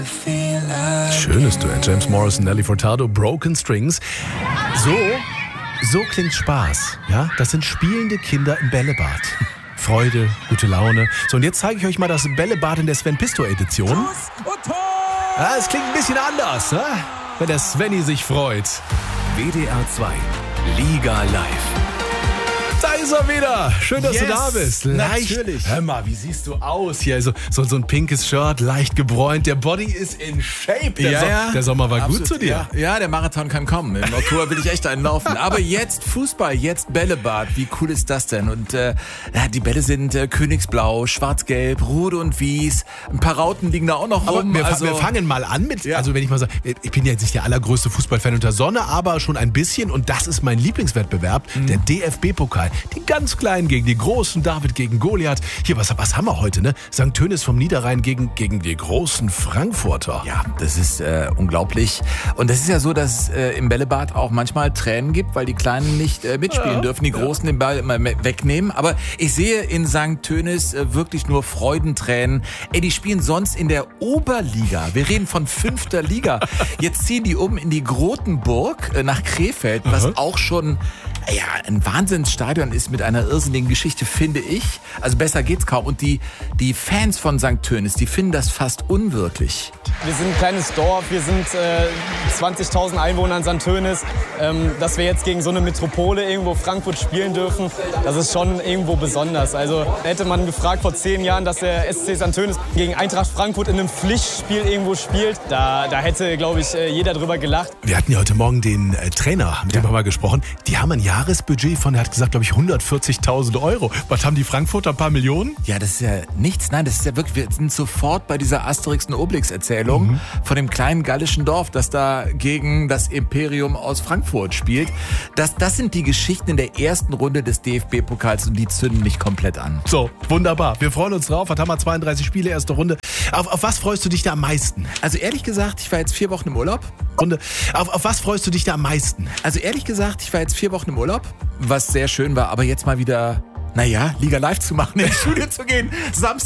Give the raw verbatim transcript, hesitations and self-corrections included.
Schönes Duett, James Morrison, Nelly Furtado, Broken Strings. So, so klingt Spaß. Ja, das sind spielende Kinder im Bällebad. Freude, gute Laune. So, und jetzt zeige ich euch mal das Bällebad in der Sven-Pisto-Edition. Ja, es klingt ein bisschen anders, ne? Wenn der Svenny sich freut. W D R zwei, Liga Live. Da ist er wieder. Schön, dass Yes, du da bist. Leicht. Natürlich. Hör mal, wie siehst du aus hier? So, so, so ein pinkes Shirt, leicht gebräunt. Der Body ist in Shape. Der, Ja, so- ja. der Sommer war Absolut, gut zu dir. Ja, ja, der Marathon kann kommen. Im Oktober will ich echt einen laufen. Aber jetzt Fußball, jetzt Bällebad. Wie cool ist das denn? Und äh, ja, die Bälle sind äh, königsblau, schwarz-gelb, Rot und Wies. Ein paar Rauten liegen da auch noch Aber rum. wir, fa- also, wir fangen mal an mit, Ja. also wenn ich mal sage, ich bin ja jetzt nicht der allergrößte Fußballfan unter Sonne, aber schon ein bisschen, und das ist mein Lieblingswettbewerb, Mhm. der D F B-Pokal. Die ganz Kleinen gegen die Großen, David gegen Goliath. Hier, was, was haben wir heute, ne? Sankt Tönis vom Niederrhein gegen, gegen die großen Frankfurter. Ja, das ist äh, unglaublich. Und das ist ja so, dass es äh, im Bällebad auch manchmal Tränen gibt, weil die Kleinen nicht äh, mitspielen Ja, dürfen, die Großen den Ball immer me- wegnehmen. Aber ich sehe in Sankt Tönis äh, wirklich nur Freudentränen. Ey, die spielen sonst in der Oberliga. Wir reden von fünfter Liga. Jetzt ziehen die um in die Grotenburg äh, nach Krefeld, was Aha. auch schon ja, ein Wahnsinnsstadion ist mit einer irrsinnigen Geschichte, finde ich. Also besser geht's kaum. Und die, die Fans von Sankt Tönis, die finden das fast unwirklich. Wir sind ein kleines Dorf, wir sind äh, zwanzigtausend Einwohner in Sankt Tönis. Ähm, dass wir jetzt gegen so eine Metropole irgendwo Frankfurt spielen dürfen, das ist schon irgendwo besonders. Also hätte man gefragt vor zehn Jahren, dass der S C Sankt Tönis gegen Eintracht Frankfurt in einem Pflichtspiel irgendwo spielt, da, da hätte, glaube ich, äh, jeder drüber gelacht. Wir hatten ja heute Morgen den äh, Trainer, mit dem haben wir gesprochen. Die haben ein Jahresbudget von, er hat gesagt, glaube ich, hundertvierzigtausend Euro. Was haben die Frankfurter, ein paar Millionen? Ja, das ist ja nichts. Nein, das ist ja wirklich, wir sind sofort bei dieser Asterix und Obelix-Erzählung von dem kleinen gallischen Dorf, das da gegen das Imperium aus Frankfurt spielt. Das, das sind die Geschichten in der ersten Runde des D F B-Pokals und die zünden mich komplett an. So, wunderbar. Wir freuen uns drauf. Was haben wir? zweiunddreißig Spiele, erste Runde. Auf, auf was freust du dich da am meisten? Also ehrlich gesagt, ich war jetzt vier Wochen im Urlaub. Runde. Auf, auf was freust du dich da am meisten? Also ehrlich gesagt, ich war jetzt vier Wochen im Urlaub, was sehr schön war, aber jetzt mal wieder, naja, Liga Live zu machen, ins Studio zu gehen. Samstag